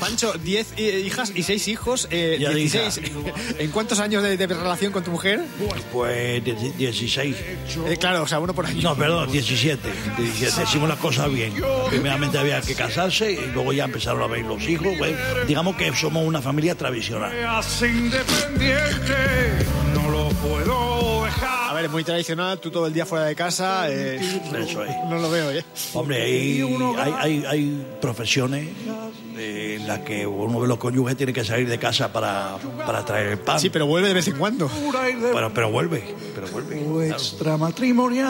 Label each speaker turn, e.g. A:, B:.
A: Pancho, 10 hijas y 6 hijos,
B: Ya
A: 16. ¿En cuántos años de relación con tu mujer?
B: Pues 16.
A: Claro, o sea, uno por año.
B: No, perdón, 17. Hicimos las cosas bien. Primeramente había que casarse y luego ya empezaron a venir los hijos. Pues, digamos que somos una familia tradicional.
C: No lo puedo dejar.
A: A ver, es muy tradicional, tú todo el día fuera de casa.
B: Eso es.
A: No lo veo, ¿eh?
B: Hombre, hay profesiones en las que uno de los cónyuges tiene que salir de casa para traer el pan.
A: Sí, pero vuelve de vez en cuando.
B: Pero vuelve.
C: Extramatrimonial.